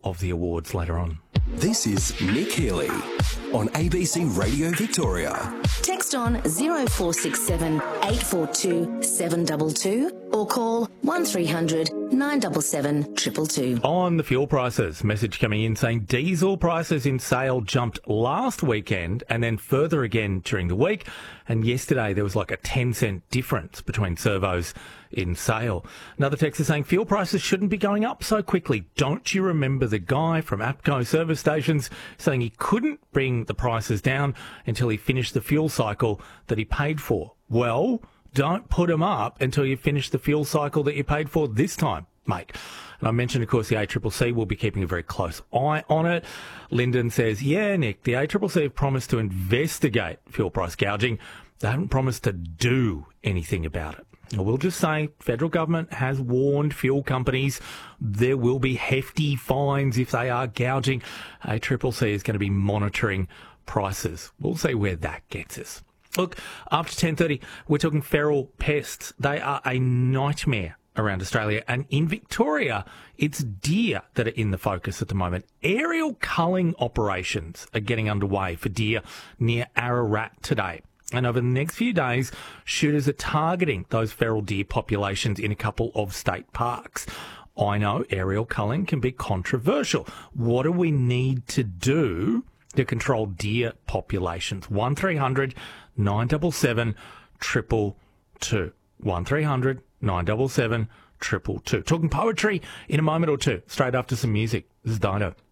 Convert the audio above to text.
of the awards later on. This is Nick Healy on ABC Radio Victoria. Text on 0467 842 722 or call 1300 977 222. On the fuel prices, message coming in saying diesel prices in sale jumped last weekend and then further again during the week. And yesterday there was like a 10-cent difference between servos in sale. Another text is saying fuel prices shouldn't be going up so quickly. Don't you remember the guy from APCO service stations saying he couldn't bring the prices down until he finished the fuel cycle that he paid for? Well, don't put them up until you finish the fuel cycle that you paid for this time, mate. And I mentioned, of course, the ACCC will be keeping a very close eye on it. Lyndon says, yeah, Nick, the ACCC have promised to investigate fuel price gouging. They haven't promised to do anything about it. I will just say, federal government has warned fuel companies there will be hefty fines if they are gouging. ACCC is going to be monitoring prices. We'll see where that gets us. Look, after 10:30, we're talking feral pests. They are a nightmare around Australia. And in Victoria, it's deer that are in the focus at the moment. Aerial culling operations are getting underway for deer near Ararat today. And over the next few days, shooters are targeting those feral deer populations in a couple of state parks. I know aerial culling can be controversial. What do we need to do to control deer populations? 1300 977 222. 1300 977 222. Talking poetry in a moment or two, straight after some music. This is Dino.